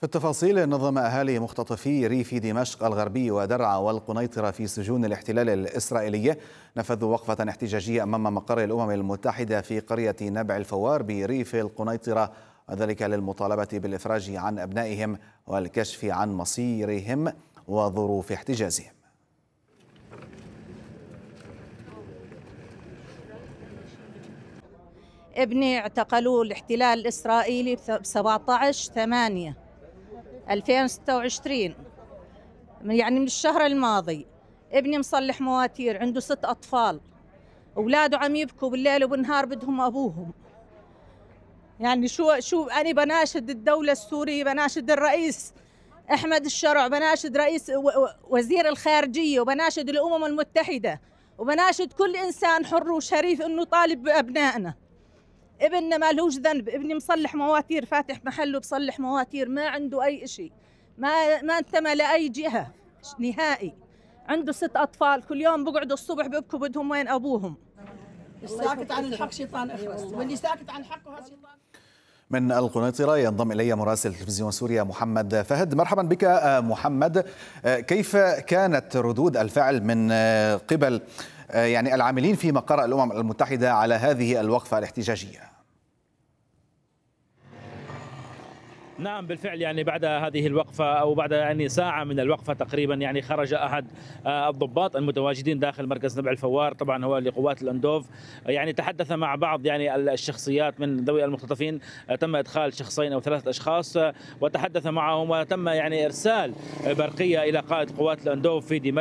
في التفاصيل، نظم أهالي مختطفي ريف دمشق الغربي ودرعا والقنيطرة في سجون الاحتلال الإسرائيلي نفذوا وقفة احتجاجية أمام مقر الأمم المتحدة في قرية نبع الفوار بريف القنيطرة، وذلك للمطالبة بالإفراج عن أبنائهم والكشف عن مصيرهم وظروف احتجازهم. ابني اعتقلوه الاحتلال الإسرائيلي ب 17/8/2026، يعني من الشهر الماضي. ابني مصلح مواتير، عنده 6 أطفال، أولاده عم يبكوا بالليل وبالنهار بدهم أبوهم. يعني شو أنا بناشد الدولة السورية، بناشد الرئيس أحمد الشرع، بناشد رئيس وزير الخارجية، وبناشد الأمم المتحدة، وبناشد كل إنسان حر وشريف إنه طالب بأبنائنا. ابننا ما لهوش ذنب، ابني مصلح مواتير، فاتح محله بصلح مواتير، ما عنده أي شيء، ما انتمى لأي جهة نهائي. عنده 6 أطفال، كل يوم بقعدوا الصبح بيبكوا بدهم وين أبوهم. الساكت عن الحق شيطان أخرس، واللي ساكت عن حقه شيطان. من القنيطرة ينضم إلي مراسل تلفزيون سوريا محمد فهد. مرحبا بك محمد. كيف كانت ردود الفعل من قبل يعني العاملين في مقر الأمم المتحدة على هذه الوقفة الاحتجاجية؟ نعم بالفعل، يعني بعد هذه الوقفة أو بعد يعني ساعة من الوقفة تقريبا، يعني خرج أحد الضباط المتواجدين داخل مركز نبع الفوار، طبعا هو لقوات الأندوف، يعني تحدث مع بعض يعني الشخصيات من ذوي المختطفين. تم إدخال 2 أو 3 أشخاص وتحدث معهم، وتم يعني إرسال برقية إلى قائد قوات الأندوف في دمشق.